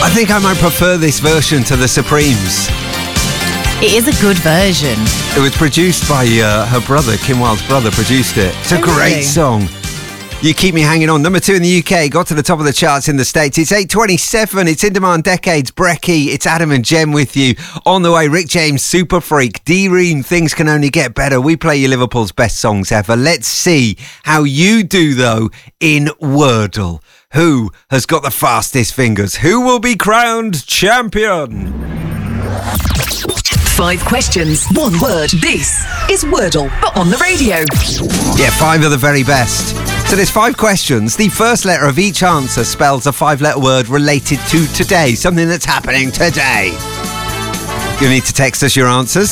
I think I might prefer this version to the Supremes. It is a good version. It was produced by her brother, Kim Wilde's brother produced it. It's a great song. You Keep Me Hanging On. Number 2 in the UK, got to the top of the charts in the States. It's 8:27. It's In Demand Decades. Brecky, it's Adam and Jem with you. On the way, Rick James, Super Freak, D-Ream, Things Can Only Get Better. We play you Liverpool's best songs ever. Let's see how you do, though, in Wordle. Who has got the fastest fingers? Who will be crowned champion? 5 questions, 1 word. This is Wordle, but on the radio. Yeah, 5 of the very best. So there's 5 questions. The first letter of each answer spells a 5-letter word related to today, something that's happening today. You need to text us your answers,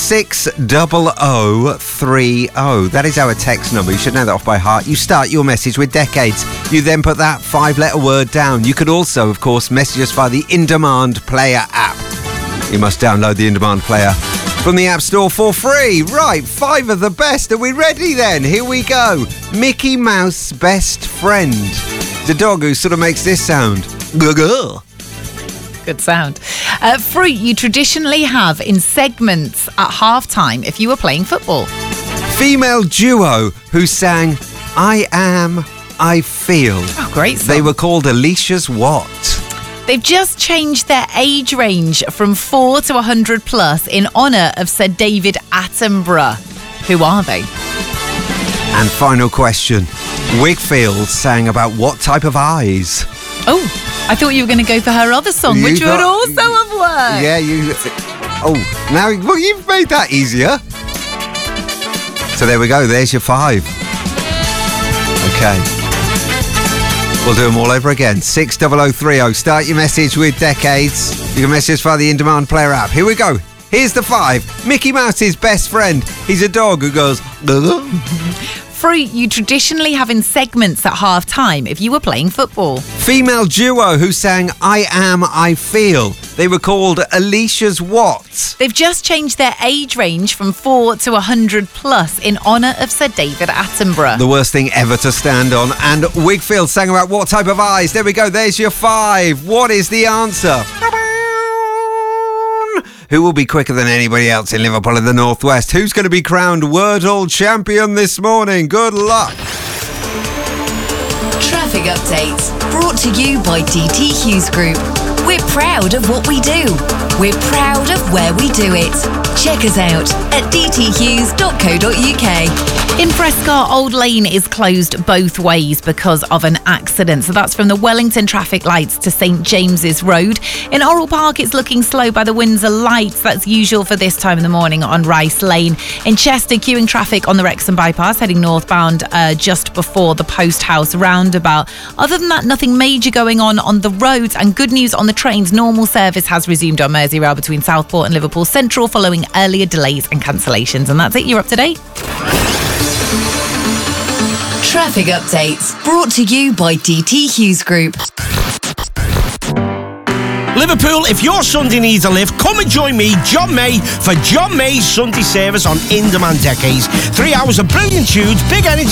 60030. That is our text number. You should know that off by heart. You start your message with decades. You then put that 5-letter word down. You could also, of course, message us via the In Demand Player app. You must download the In Demand Player from the App Store for free. Right, 5 of the best. Are we ready then? Here we go. Mickey Mouse's best friend. The dog who sort of makes this sound. Guggle. Good sound. Fruit you traditionally have in segments at halftime if you were playing football. Female duo who sang I Am, I Feel. Oh, great song. They were called Alicia's what? They've just changed their age range from 4 to 100 plus in honour of Sir David Attenborough. Who are they? And final question. Wigfield sang about what type of eyes? Oh, I thought you were going to go for her other song, which would also have worked. Yeah, you... Oh, now well, you've made that easier. So there we go. There's your 5. Okay. We'll do them all over again. 60030. Start your message with decades. You can message via the In Demand Player app. Here we go. Here's the 5. Mickey Mouse's best friend. He's a dog who goes... Fruit you traditionally have in segments at half-time if you were playing football. Female duo who sang I Am, I Feel. They were called Alicia's what? They've just changed their age range from 4 to 100 plus in honour of Sir David Attenborough. The worst thing ever to stand on. And Wigfield sang about what type of eyes? There we go. There's your 5. What is the answer? Who will be quicker than anybody else in Liverpool in the Northwest? Who's going to be crowned Wordle champion this morning? Good luck. Traffic updates brought to you by DT Hughes Group. We're proud of what we do. We're proud of where we do it. Check us out at dthughes.co.uk. In Prescott, Old Lane is closed both ways because of an accident. So that's from the Wellington traffic lights to St James's Road. In Orrell Park, it's looking slow by the Windsor lights. That's usual for this time in the morning on Rice Lane. In Chester, queuing traffic on the Wrexham bypass heading northbound just before the Post House roundabout. Other than that, nothing major going on the roads, and good news on the trains. Normal service has resumed on Merseyrail between Southport and Liverpool Central following earlier delays and cancellations. And that's it. You're up to date. Traffic updates brought to you by DT Hughes Group. Liverpool, if your Sunday needs a lift, come and join me, John May, for John May's Sunday service on In Demand Decades. 3 hours of brilliant tunes, big energy